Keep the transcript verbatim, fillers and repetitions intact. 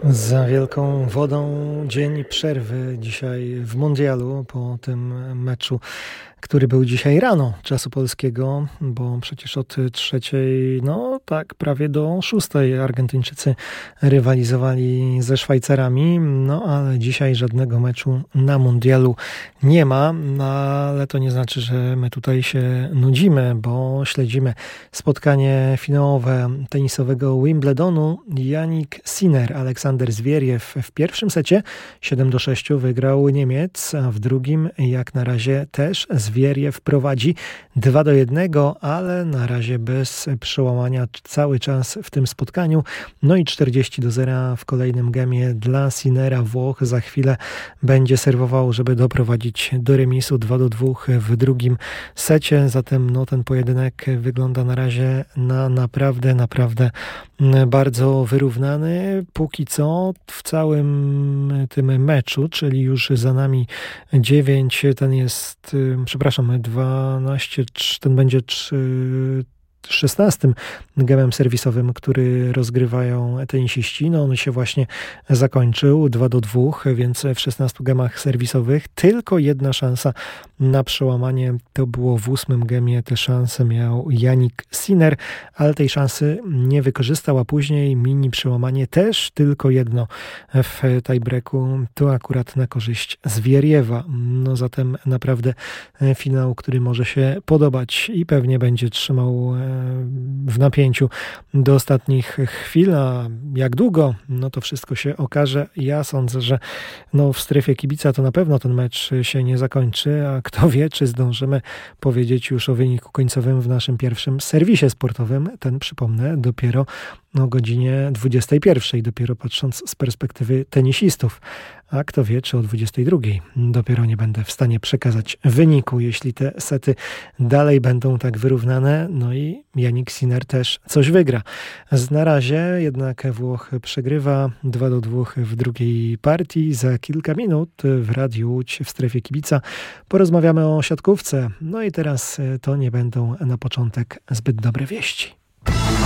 Za wielką wodą dzień przerwy dzisiaj w mundialu po tym meczu, który był dzisiaj rano czasu polskiego, bo przecież od trzeciej, no tak, prawie do szóstej Argentyńczycy rywalizowali ze Szwajcarami, no ale dzisiaj żadnego meczu na mundialu nie ma, no, ale to nie znaczy, że my tutaj się nudzimy, bo śledzimy spotkanie finałowe tenisowego Wimbledonu. Jannik Sinner, Aleksander Zwieriew w pierwszym secie siedem do sześciu wygrał Niemiec, a w drugim jak na razie też Zwieriew prowadzi dwa do jednego, ale na razie bez przełamania cały czas w tym spotkaniu. No i czterdzieści do zera w kolejnym gemie dla Sinnera. Włoch za chwilę będzie serwował, żeby doprowadzić do remisu dwa do dwóch w drugim secie. Zatem no, ten pojedynek wygląda na razie na naprawdę, naprawdę bardzo wyrównany. Póki co w całym tym meczu, czyli już za nami dziewięć, ten jest, przepraszam, dwanaście, ten będzie szesnastym gemem serwisowym, który rozgrywają tenisiści. No on się właśnie zakończył dwa do dwóch, więc w szesnastu gemach serwisowych tylko jedna szansa na przełamanie. To było w ósmym gemie. Te szanse miał Jannik Sinner, ale tej szansy nie wykorzystał, a później mini przełamanie też tylko jedno w tiebreaku. To akurat na korzyść Zwieriewa. No zatem naprawdę finał, który może się podobać i pewnie będzie trzymał w napięciu do ostatnich chwil, a jak długo, no to wszystko się okaże. Ja sądzę, że no w strefie kibica to na pewno ten mecz się nie zakończy, a kto wie, czy zdążymy powiedzieć już o wyniku końcowym w naszym pierwszym serwisie sportowym. Ten, przypomnę, dopiero o godzinie dwudziestej pierwszej, dopiero patrząc z perspektywy tenisistów. A kto wie, czy o dwudziestej drugiej dopiero nie będę w stanie przekazać wyniku, jeśli te sety dalej będą tak wyrównane. No i Jannik Sinner też coś wygra. Z na razie jednak Włoch przegrywa dwa do dwóch w drugiej partii. Za kilka minut w Radiu Łódź w strefie kibica porozmawiamy o siatkówce. No i teraz to nie będą na początek zbyt dobre wieści.